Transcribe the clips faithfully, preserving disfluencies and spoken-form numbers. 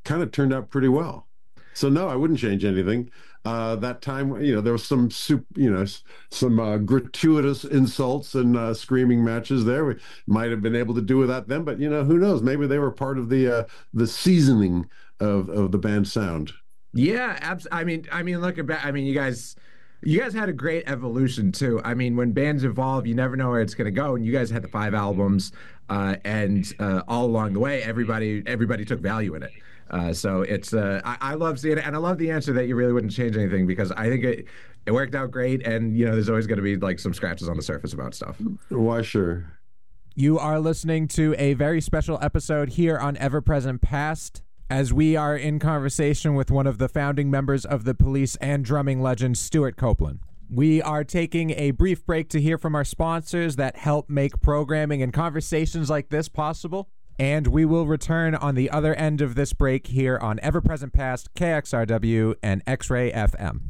kind of turned out pretty well. So no, I wouldn't change anything. Uh, that time, you know, there was some, soup, you know, some uh, gratuitous insults and uh, screaming matches there. We might have been able to do without them, but you know, who knows? Maybe they were part of the uh, the seasoning of of the band's sound. Yeah, abs- I mean, I mean, look at, I mean, you guys, you guys had a great evolution too. I mean, when bands evolve, you never know where it's going to go. And you guys had the five albums, uh, and uh, all along the way, everybody, everybody took value in it. Uh, so it's uh, I, I love seeing it, and I love the answer that you really wouldn't change anything, because I think it it worked out great, and you know there's always going to be like some scratches on the surface about stuff. Why, sure. You are listening to a very special episode here on Ever Present Past, as we are in conversation with one of the founding members of the Police and drumming legend, Stewart Copeland. We are taking a brief break to hear from our sponsors that help make programming and conversations like this possible. And we will return on the other end of this break here on Ever Present Past, K X R W, and X-Ray F M.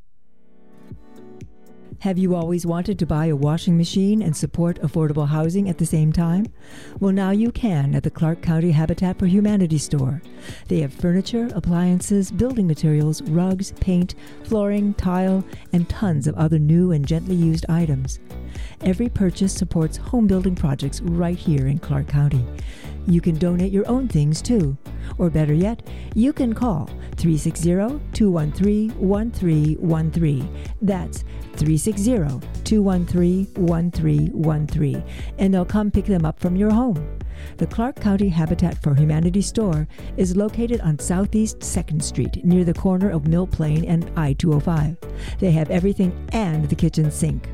Have you always wanted to buy a washing machine and support affordable housing at the same time? Well, now you can at the Clark County Habitat for Humanity store. They have furniture, appliances, building materials, rugs, paint, flooring, tile, and tons of other new and gently used items. Every purchase supports home building projects right here in Clark County. You can donate your own things too. Or better yet, you can call three six zero, two one three, one three one three. That's three six zero, two one three, one three one three, and they'll come pick them up from your home. The Clark County Habitat for Humanity store is located on Southeast second Street near the corner of Mill Plain and I two oh five. They have everything and the kitchen sink.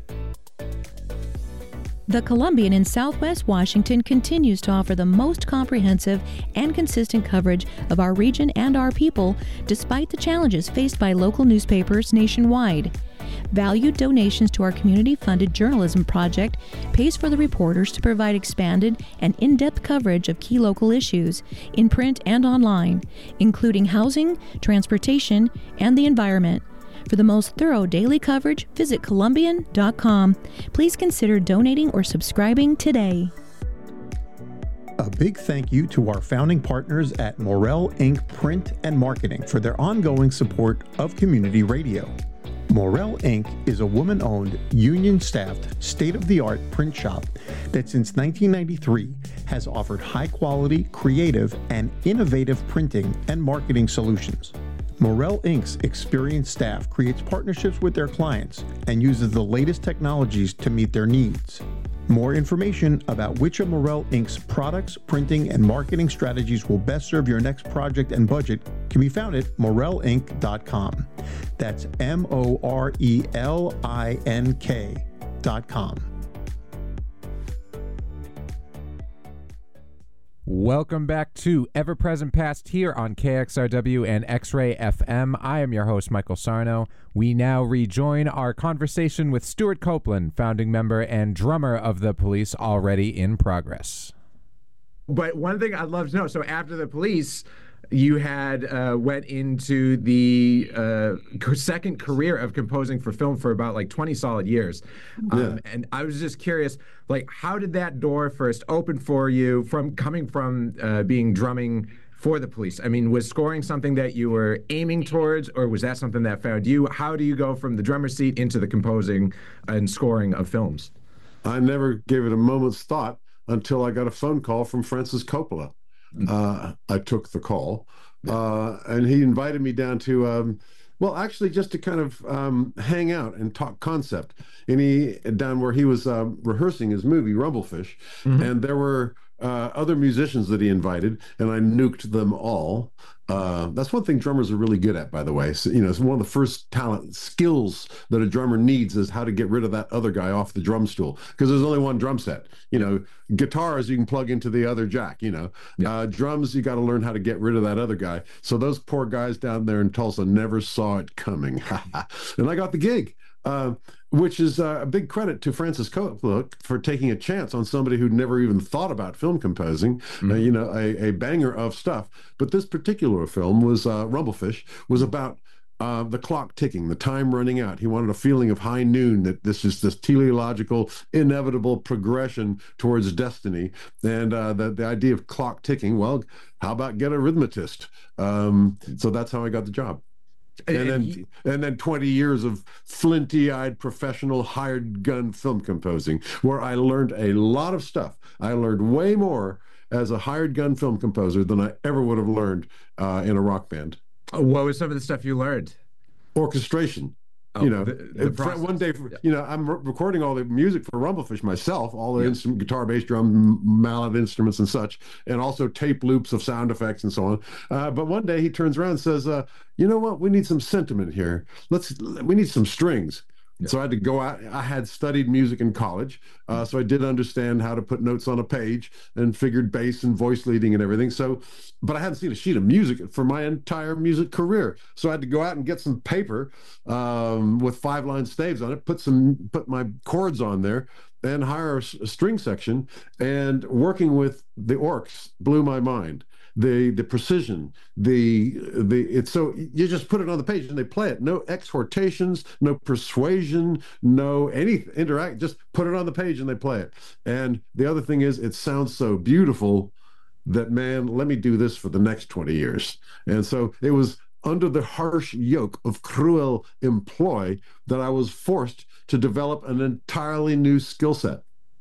The Columbian in Southwest Washington continues to offer the most comprehensive and consistent coverage of our region and our people, despite the challenges faced by local newspapers nationwide. Valued donations to our community-funded journalism project pays for the reporters to provide expanded and in-depth coverage of key local issues in print and online, including housing, transportation, and the environment. For the most thorough daily coverage, visit Columbian dot com. Please consider donating or subscribing today. A big thank you to our founding partners at Morel Incorporated. Print and Marketing for their ongoing support of community radio. Morel Incorporated is a woman-owned, union-staffed, state-of-the-art print shop that since nineteen ninety-three has offered high-quality, creative, and innovative printing and marketing solutions. Morel Incorporated's experienced staff creates partnerships with their clients and uses the latest technologies to meet their needs. More information about which of Morel Incorporated's products, printing, and marketing strategies will best serve your next project and budget can be found at morel inc dot com. That's M O R E L I N K dot com. Welcome back to Ever Present Past here on K X R W and X-Ray F M. I am your host, Michael Sarno. We now rejoin our conversation with Stewart Copeland, founding member and drummer of the Police, already in progress. But one thing I'd love to know, so after the Police, you had uh, went into the uh, second career of composing for film for about like twenty solid years. Um, yeah. And I was just curious, like, how did that door first open for you from coming from uh, being drumming for the Police? I mean, was scoring something that you were aiming towards, or was that something that found you? How do you go from the drummer seat into the composing and scoring of films? I never gave it a moment's thought until I got a phone call from Francis Coppola. Uh, I took the call, uh, and he invited me down to, um, well, actually just to kind of um, hang out and talk concept. And he, down where he was um, rehearsing his movie, Rumblefish, mm-hmm. and there were uh, other musicians that he invited, and I nuked them all. Uh, that's one thing drummers are really good at, by the way. So, you know, it's one of the first talent skills that a drummer needs is how to get rid of that other guy off the drum stool, because there's only one drum set. You know, guitars you can plug into the other jack. You know, yeah. uh, drums you got to learn how to get rid of that other guy. So those poor guys down there in Tulsa never saw it coming, and I got the gig. Uh, which is uh, a big credit to Francis Coppola for taking a chance on somebody who'd never even thought about film composing, mm-hmm. uh, you know, a, a banger of stuff. But this particular film was, uh, Rumblefish, was about Uh, the clock ticking, the time running out. He wanted a feeling of high noon, that this is this teleological, inevitable progression towards destiny. And uh, the, the idea of clock ticking, well, how about get a rhythmist? Um, so that's how I got the job. And, and then he, and then twenty years of flinty-eyed professional hired gun film composing, where I learned a lot of stuff. I learned way more as a hired gun film composer than I ever would have learned uh, in a rock band. What was some of the stuff you learned? Orchestration. Oh, you know, the, the one day, yeah. you know, I'm re recording all the music for Rumblefish myself, all the yeah. instrument, guitar, bass, drum, mallet instruments and such, and also tape loops of sound effects and so on. Uh, but one day he turns around and says, uh, you know what, we need some sentiment here. Let's, we need some strings. Yeah. So I had to go out. I had studied music in college, uh, so I did understand how to put notes on a page and figured bass and voice leading and everything. So, but I hadn't seen a sheet of music for my entire music career. So I had to go out and get some paper um, with five line staves on it, put some, put my chords on there, and hire a, a string section. And working with the orcs blew my mind. The the precision, the the it's so you just put it on the page and they play it. No exhortations, no persuasion, no any interact. Just put it on the page and they play it. And the other thing is, it sounds so beautiful that, man, let me do this for the next twenty years. And so it was under the harsh yoke of cruel employ that I was forced to develop an entirely new skill set.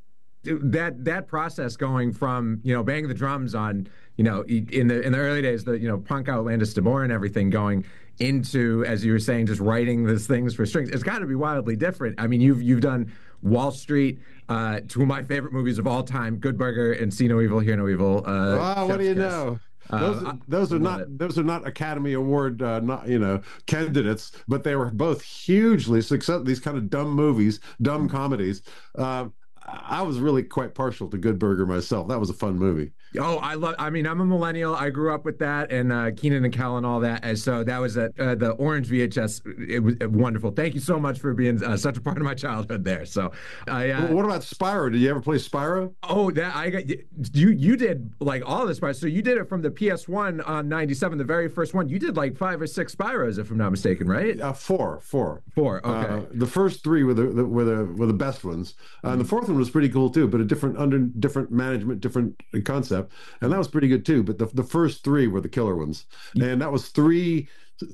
That that process going from, you know, banging the drums on, you know, in the in the early days, the, you know, punk Outlandish DeBoer and everything, going into, as you were saying, just writing these things for strings, it's got to be wildly different. I mean, you've you've done Wall Street, uh, two of my favorite movies of all time, Good Burger and See No Evil, Hear No Evil. Uh, wow, what do you know? Those, uh, those are not it. those are not Academy Award uh, not you know candidates, but they were both hugely successful. These kind of dumb movies, dumb comedies. Uh, I was really quite partial to Good Burger myself. That was a fun movie. Oh, I love. I mean, I'm a millennial. I grew up with that, and uh, Kenan and Kel and all that. And so that was a, uh, the orange V H S. It was wonderful. Thank you so much for being uh, such a part of my childhood there. So, I. Uh, well, what about Spyro? Did you ever play Spyro? Oh, that I got you. You did like all the Spyros. So you did it from the P S one on ninety-seven, the very first one. You did like five or six Spyros, if I'm not mistaken, right? Uh, four, four, four. Okay. Uh, the first three were the, the were the were the best ones, uh, mm-hmm. and the fourth one was pretty cool too, but a different under different management, different concept, and that was pretty good too. But the the first three were the killer ones, and that was three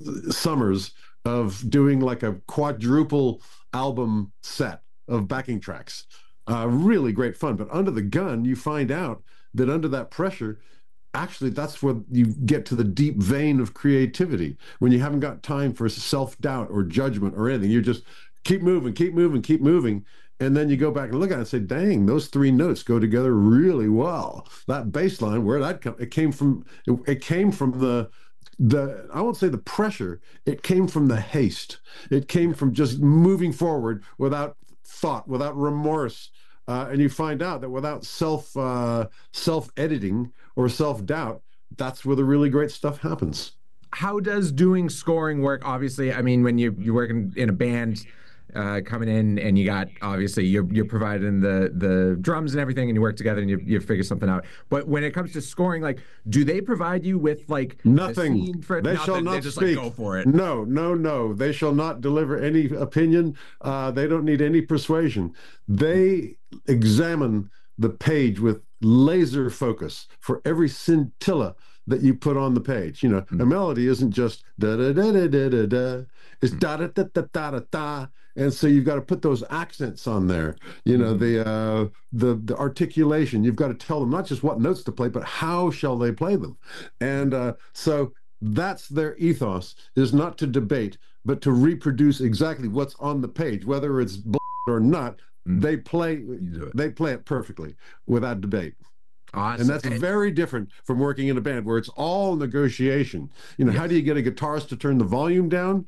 summers of doing like a quadruple album set of backing tracks. Uh, really great fun. But under the gun, you find out that under that pressure, actually, that's where you get to the deep vein of creativity. When you haven't got time for self-doubt or judgment or anything, you just keep moving, keep moving, keep moving. And then you go back and look at it and say, dang, those three notes go together really well. That bass line, where that come, it came from, it, it came from the, the, I won't say the pressure, it came from the haste. It came from just moving forward without thought, without remorse. Uh, and you find out that without self, uh, self-editing or self-doubt, that's where the really great stuff happens. How does doing scoring work? Obviously, I mean, when you, you're working in a band, Uh, coming in and you got, obviously you're you're providing the the drums and everything and you work together and you you figure something out. But when it comes to scoring, like, do they provide you with like nothing? For, they nothing. shall not they just speak. Like, go for it. No, no, no. They shall not deliver any opinion. Uh, they don't need any persuasion. They examine the page with laser focus for every scintilla that you put on the page. You know, mm-hmm. a melody isn't just da da da da da da da. It's mm-hmm. da da da da da da da. And so you've got to put those accents on there. You know, mm-hmm. the uh, the the articulation. You've got to tell them not just what notes to play, but how shall they play them. And uh, so that's their ethos, is not to debate, but to reproduce exactly what's on the page, whether it's bull or not. Mm-hmm. They play they play it perfectly without debate. Awesome. And that's very different from working in a band where it's all negotiation. You know, yes. How do you get a guitarist to turn the volume down?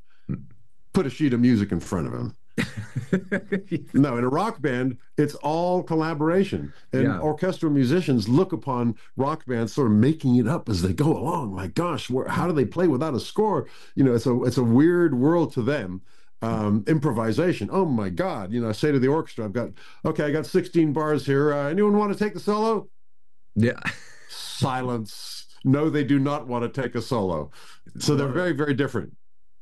Put a sheet of music in front of him. No, in a rock band, it's all collaboration. And yeah. orchestral musicians look upon rock bands sort of making it up as they go along. My gosh, where, how do they play without a score? You know, it's a, it's a weird world to them. Um, improvisation. Oh my God. You know, I say to the orchestra, I've got, okay, I got sixteen bars here. Uh, anyone want to take the solo? Yeah. Silence. No, they do not want to take a solo. So they're very, very different.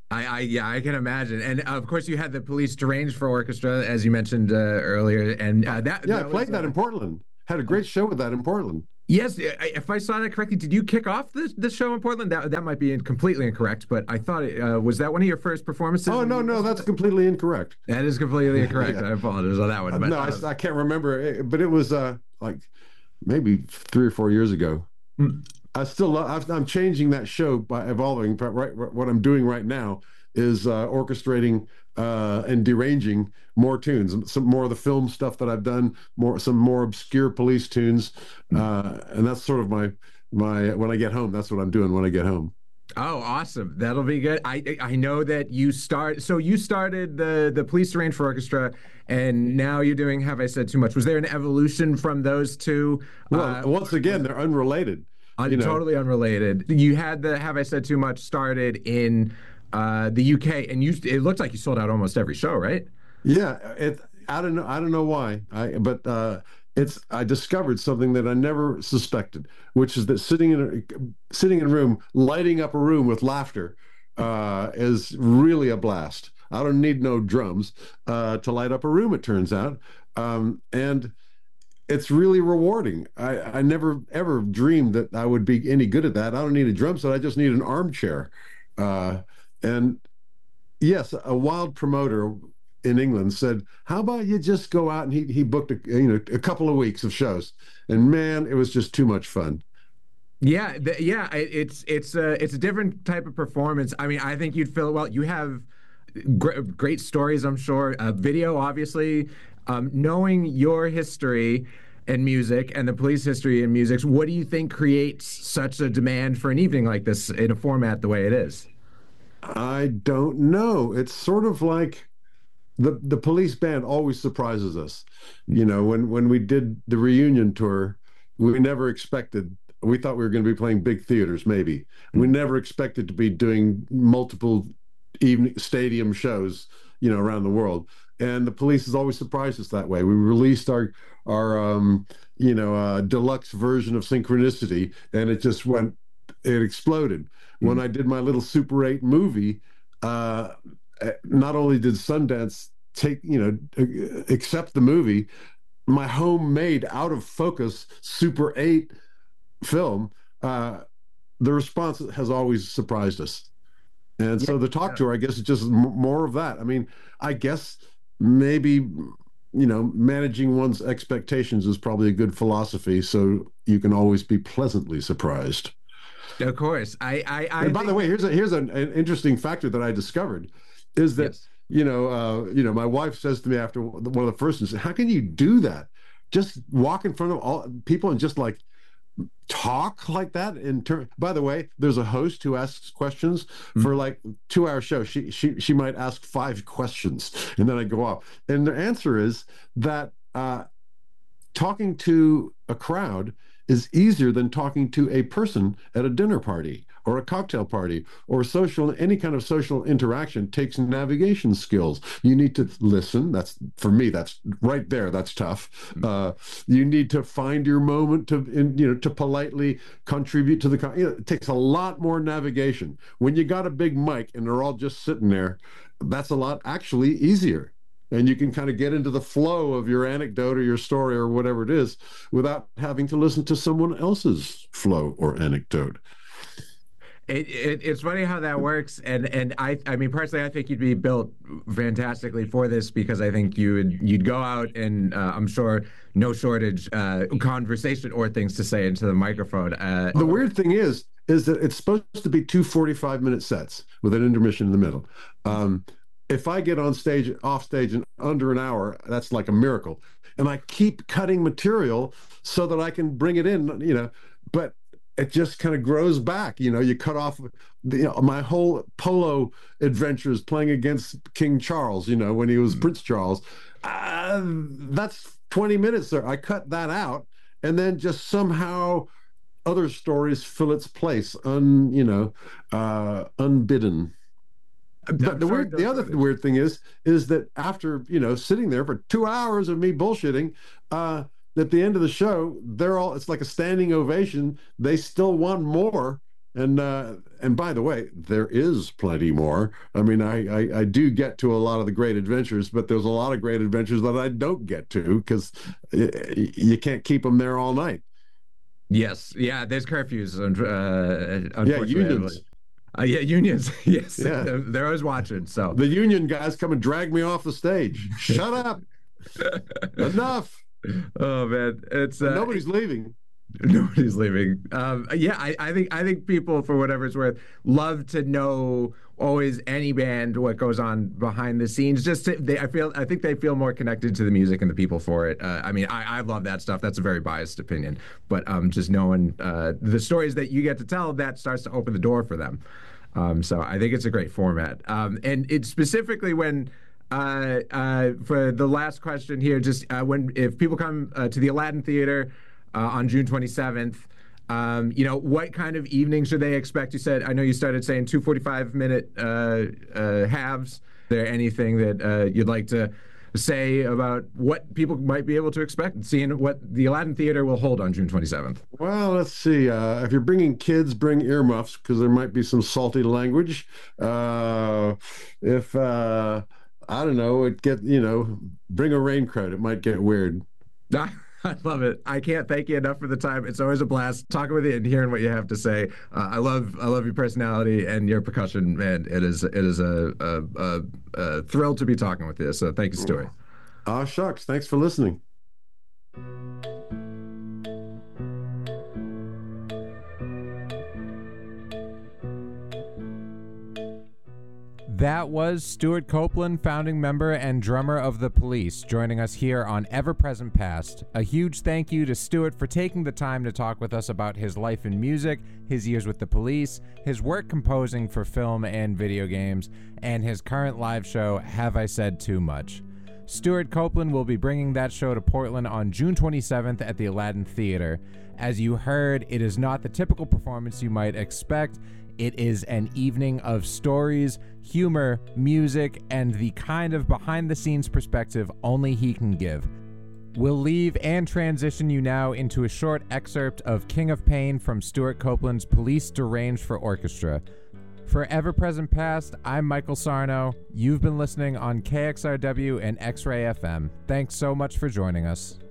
I, I yeah, I can imagine. And of course, you had the Police Deranged for Orchestra, as you mentioned uh, earlier, and uh, that yeah, that I played was, that uh, in Portland. Had a great show with that in Portland. Yes, if I saw that correctly, did you kick off the the show in Portland? That that might be completely incorrect, but I thought it, uh, was that one of your first performances? Oh no, no, that's completely incorrect. That is completely incorrect. yeah. I apologize on that one. But, no, uh, I, I can't remember, but it was uh, like maybe three or four years ago. Hmm. I still love, I'm changing that show by evolving. But right, what I'm doing right now is uh, orchestrating uh, and deranging more tunes, some more of the film stuff that I've done, more some more obscure police tunes, uh, and that's sort of my my when I get home. That's what I'm doing when I get home. Oh, awesome! That'll be good. I I know that you start. So you started the the Police Deranged for Orchestra, and now you're doing Have I Said Too Much? Was there an evolution from those two? Well, uh, once again, they're unrelated. Un- you know? Totally unrelated. You had the Have I Said Too Much started in uh, the U K, and you it looked like you sold out almost every show, right? Yeah, it. I don't know. I don't know why. I but uh, it's. I discovered something that I never suspected, which is that sitting in a sitting in a room, lighting up a room with laughter, uh, is really a blast. I don't need no drums uh, to light up a room. It turns out, um, and it's really rewarding. I, I never ever dreamed that I would be any good at that. I don't need a drum set. I just need an armchair, uh, and yes, a wild promoter in England said, "How about you just go out?" And he he booked a, you know a couple of weeks of shows, and man, it was just too much fun. Yeah, the, yeah, it's it's a it's a different type of performance. I mean, I think you'd feel well. You have gr- great stories, I'm sure. Uh, video, obviously, um, knowing your history and music and the police history and music. What do you think creates such a demand for an evening like this in a format the way it is? I don't know. It's sort of like. The the police band always surprises us. You know, when when we did the reunion tour, we never expected, we thought we were going to be playing big theaters, maybe. We never expected to be doing multiple evening stadium shows, you know, around the world. And the police has always surprised us that way. We released our our um, you know, uh, deluxe version of Synchronicity, and it just went, it exploded. Mm-hmm. When I did my little Super eight movie, uh, not only did Sundance take, you know, accept the movie, my homemade out of focus Super eight film, uh, the response has always surprised us. And yeah, so the talk yeah. tour, I guess, is just more of that. I mean, I guess maybe, you know, managing one's expectations is probably a good philosophy, so you can always be pleasantly surprised. Of course. I, I, I and by the way, here's a here's an, an interesting factor that I discovered. Is that, yes. you know, uh, you know, my wife says to me after one of the first ones, "How can you do that? Just walk in front of all people and just like talk like that?" In turn, by the way, there's a host who asks questions mm-hmm. for like two-hour show. She she she might ask five questions, and then I go off. And the answer is that uh, talking to a crowd is easier than talking to a person at a dinner party or a cocktail party or social, any kind of social interaction takes navigation skills. You need to listen. That's, for me, that's right there. That's tough. Uh, you need to find your moment to, in, you know, to politely contribute to the, you know, it takes a lot more navigation. When you got a big mic and they're all just sitting there, that's a lot actually easier. And you can kind of get into the flow of your anecdote or your story or whatever it is without having to listen to someone else's flow or anecdote. It, it, it's funny how that works, and and I I mean personally I think you'd be built fantastically for this, because I think you would you'd go out and uh, I'm sure no shortage uh, conversation or things to say into the microphone. Uh, the weird thing is is that it's supposed to be two forty-five minute sets with an intermission in the middle. Um, If I get on stage, off stage in under an hour, that's like a miracle. And I keep cutting material so that I can bring it in, you know, but it just kind of grows back. You know, you cut off the, you know, my whole polo adventures playing against King Charles, you know, when he was mm-hmm. Prince Charles. Uh, that's twenty minutes there. I cut that out, and then just somehow other stories fill its place, un, you know, uh, unbidden. But the weird, the other weird thing is, is that after, you know, sitting there for two hours of me bullshitting, uh, at the end of the show, they're all, it's like a standing ovation. They still want more. And uh, and by the way, there is plenty more. I mean, I, I I do get to a lot of the great adventures, but there's a lot of great adventures that I don't get to because you can't keep them there all night. Yes, yeah. There's curfews. Uh, yeah, unions. Uh, yeah, unions. Yes, yeah. they're, they're always watching. So the union guys come and drag me off the stage. Shut up! Enough. Oh man, it's uh, nobody's leaving. Nobody's leaving. Um, yeah, I, I think I think people, for whatever it's worth, love to know always any band what goes on behind the scenes. Just to, they, I feel I think they feel more connected to the music and the people for it. Uh, I mean, I, I love that stuff. That's a very biased opinion, but um, just knowing uh, the stories that you get to tell, that starts to open the door for them. Um, so I think it's a great format, um, and it's specifically when. Uh, uh, for the last question here, just uh, when if people come uh, to the Aladdin Theater uh, on June twenty-seventh, um, you know, what kind of evening should they expect? You said, I know you started saying two forty-five minute uh, uh, halves. Is there anything that uh, you'd like to say about what people might be able to expect, seeing what the Aladdin Theater will hold on June twenty-seventh? Well, let's see. Uh, if you're bringing kids, bring earmuffs because there might be some salty language. Uh, if uh, I don't know, it get you know, bring a raincoat. It might get weird. I love it. I can't thank you enough for the time. It's always a blast talking with you and hearing what you have to say. Uh, I love, I love your personality and your percussion, man. It is, it is a, a, a, a thrill to be talking with you. So thank you, Stuart. Ah, shucks. Thanks for listening. That was Stuart Copeland, founding member and drummer of The Police, joining us here on Ever Present Past. A huge thank you to Stuart for taking the time to talk with us about his life in music, his years with The Police, his work composing for film and video games, and his current live show, Have I Said Too Much? Stuart Copeland will be bringing that show to Portland on June twenty-seventh at the Aladdin Theater. As you heard, it is not the typical performance you might expect. It is an evening of stories, humor, music, and the kind of behind-the-scenes perspective only he can give. We'll leave and transition you now into a short excerpt of King of Pain from Stuart Copeland's Police Deranged for Orchestra. For Ever Present Past, I'm Michael Sarno. You've been listening on K X R W and X-Ray F M. Thanks so much for joining us.